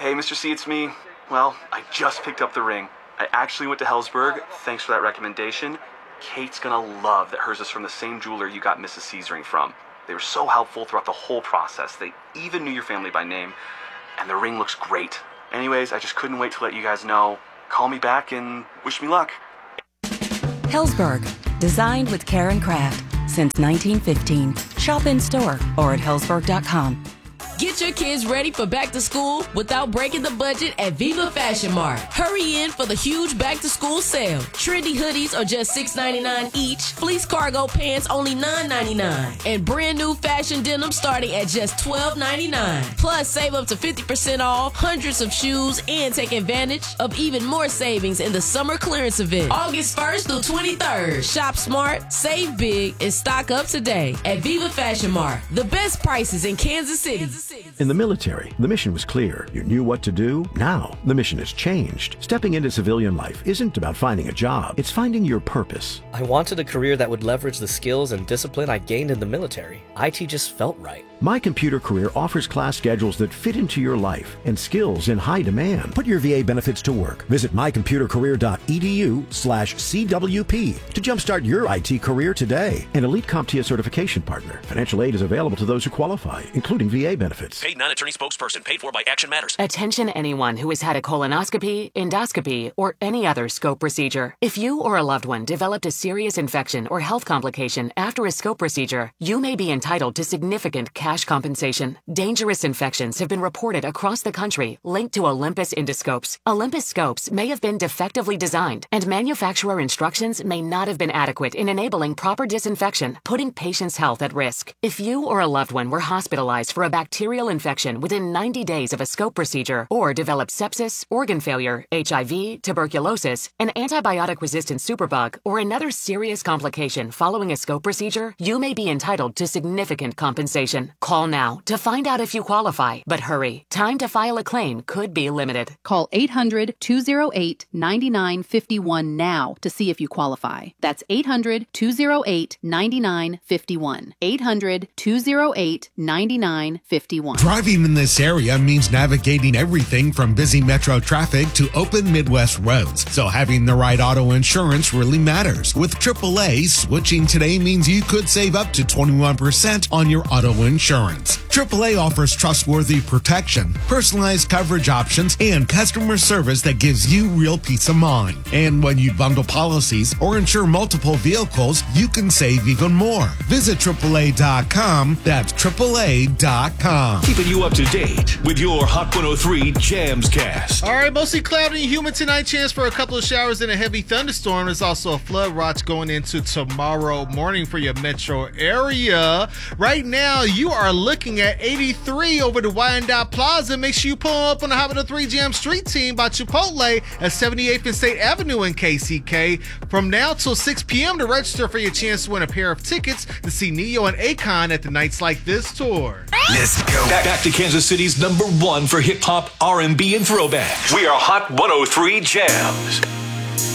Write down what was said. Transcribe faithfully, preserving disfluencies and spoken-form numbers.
Hey, Mister C, it's me. Well, I just picked up the ring. I actually went to Helzberg. Thanks for that recommendation. Kate's gonna love that hers is from the same jeweler you got Missus C's ring from. They were so helpful throughout the whole process. They even knew your family by name. And the ring looks great. Anyways, I just couldn't wait to let you guys know. Call me back and wish me luck. Helzberg, designed with care and craft since nineteen fifteen. Shop in store or at helzberg dot com. Get your kids ready for back to school without breaking the budget at Viva Fashion Mart. Hurry in for the huge back to school sale. Trendy hoodies are just six ninety-nine each. Fleece cargo pants only nine ninety-nine. And brand new fashion denim starting at just twelve ninety-nine. Plus, save up to fifty percent off hundreds of shoes and take advantage of even more savings in the summer clearance event. August first through twenty-third. Shop smart, save big, and stock up today at Viva Fashion Mart. The best prices in Kansas City. In the military, the mission was clear. You knew what to do. Now, the mission has changed. Stepping into civilian life isn't about finding a job. It's finding your purpose. I wanted a career that would leverage the skills and discipline I gained in the military. I T just felt right. My Computer Career offers class schedules that fit into your life and skills in high demand. Put your V A benefits to work. Visit my computer career dot e d u slash C W P to jumpstart your I T career today. An Elite CompTIA certification partner. Financial aid is available to those who qualify, including V A benefits. Paid non-attorney spokesperson. Paid for by Action Matters. Attention anyone who has had a colonoscopy, endoscopy, or any other scope procedure. If you or a loved one developed a serious infection or health complication after a scope procedure, you may be entitled to significant cash compensation. Dangerous infections have been reported across the country linked to Olympus endoscopes. Olympus scopes may have been defectively designed, and manufacturer instructions may not have been adequate in enabling proper disinfection, putting patients' health at risk. If you or a loved one were hospitalized for a bacterial infection within ninety days of a scope procedure, or developed sepsis, organ failure, H I V, tuberculosis, an antibiotic-resistant superbug, or another serious complication following a scope procedure, you may be entitled to significant compensation. Call now to find out if you qualify, but hurry. Time to file a claim could be limited. Call eight hundred, two oh eight, nine nine five one now to see if you qualify. That's eight hundred, two oh eight, nine nine five one. eight hundred, two oh eight, nine nine five one. Driving in this area means navigating everything from busy metro traffic to open Midwest roads. So having the right auto insurance really matters. With triple A, switching today means you could save up to twenty-one percent on your auto insurance. triple A offers trustworthy protection, personalized coverage options, and customer service that gives you real peace of mind. And when you bundle policies or insure multiple vehicles, you can save even more. Visit triple A dot com. That's triple A dot com. Keeping you up to date with your Hot one oh three Jamscast. All right, mostly cloudy and humid tonight. Chance for a couple of showers and a heavy thunderstorm. There's also a flood watch going into tomorrow morning for your metro area. Right now, you are looking at eighty-three over the Wyandotte Plaza. Make sure you pull up on the Hot one oh three Jam Street Team by Chipotle at seventy-eighth and State Avenue in K C K. From now till six p.m. to register for your chance to win a pair of tickets to see Neo and Akon at the Nights Like This tour. Let's go. Back, back to Kansas City's number one for hip-hop, R and B, and throwbacks. We are Hot one oh three Jams.